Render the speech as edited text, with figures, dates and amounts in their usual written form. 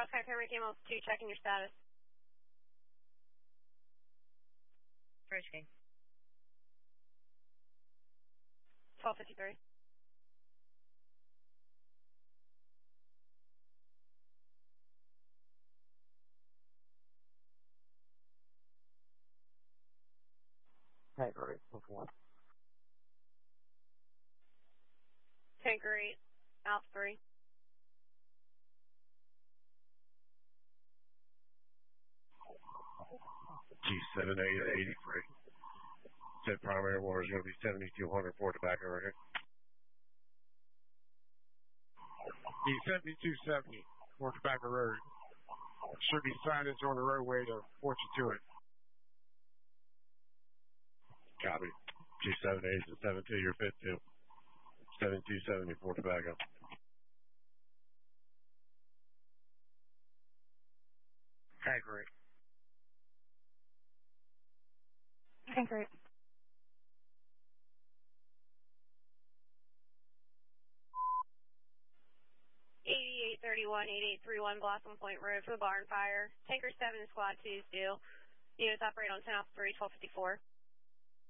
Crossfire camera came 2, checking your status. First game. 12:53. Tanker 8, before. Tanker 8, Alpha 3. G7883. Said primary water is going to be 7200 for tobacco record. G7270 for tobacco road. Should be signage on the roadway to point you to it. Copy. G78 is 72, you're fit to. 7270 for tobacco. Tanker 8. Tanker 8. 8831, 8831 Blossom Point Road for the barn fire. Tanker 7 and Squad 2 still. Units operate on 10 off 3, 1254.